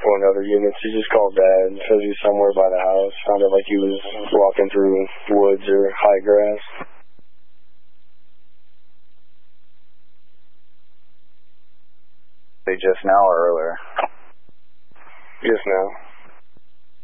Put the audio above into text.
one of the other units. He just called Dad and says he's somewhere by the house. Sounded like he was walking through woods or high grass. Just now or earlier? Just now.